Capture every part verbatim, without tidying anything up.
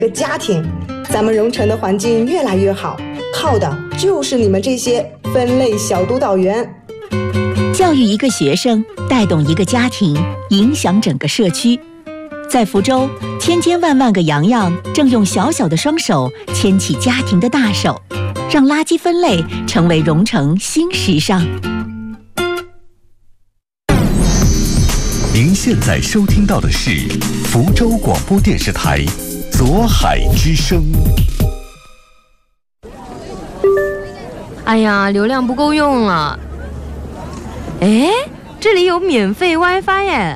个家庭，咱们荣城的环境越来越好，靠的就是你们这些分类小督导员。 教育一个学生，带动一个家庭，影响整个社区。在福州，千千万万个洋洋正用小小的双手牵起家庭的大手，让垃圾分类成为荣城新时尚。 您现在收听到的是福州广播电视台左海之声。 哎呀，流量不够用了。哎，这里有免费 WiFi 耶！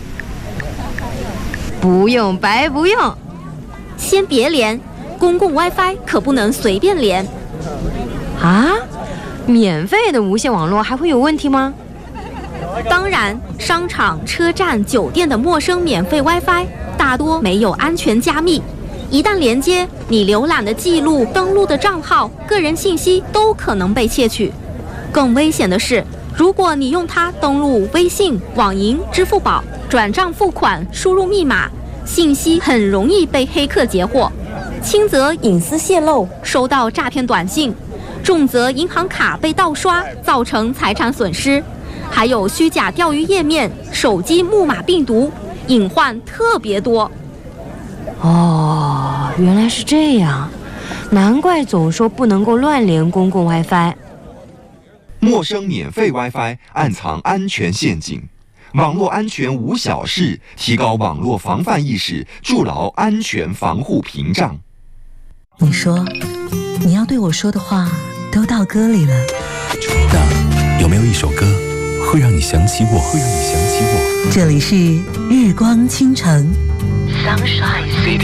不用白不用。 先别连，公共 WiFi 可不能随便连。 啊？免费的无线网络还会有问题吗？ 当然，商场、车站、酒店的陌生免费 WiFi 大多没有安全加密，一旦连接，你浏览的记录、登录的账号、个人信息都可能被窃取。更危险的是，如果你用它登录微信、网银、支付宝、转账付款、输入密码，信息很容易被黑客截获，轻则隐私泄露，收到诈骗短信，重则银行卡被盗刷，造成财产损失。还有虚假钓鱼页面、手机木马病毒，隐患特别多。 哦，原来是这样，难怪总说不能够乱连公共 WiFi。 陌生免费 WiFi 暗藏安全陷阱，网络安全无小事，提高网络防范意识，筑牢安全防护屏障。 你说，你要对我说的话都到歌里了。 那有没有一首歌会让你想起我？会让你想起我？ 这里是日光倾城 Sunshine City。